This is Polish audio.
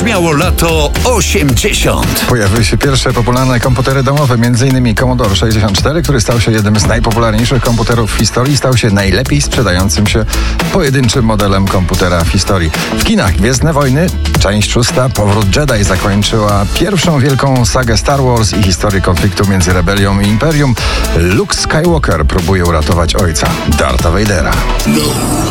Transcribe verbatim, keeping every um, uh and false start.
brzmiało lato osiemdziesiąt. Pojawiły się pierwsze popularne komputery domowe, m.in. Commodore sześćdziesiąt cztery, który stał się jednym z najpopularniejszych komputerów w historii i stał się najlepiej sprzedającym się pojedynczym modelem komputera w historii. W kinach Gwiezdne Wojny, część szósta, Powrót Jedi zakończyła pierwszą wielką sagę Star Wars i historię konfliktu między rebelią i imperium. Luke Skywalker próbuje uratować ojca, Dartha Vadera.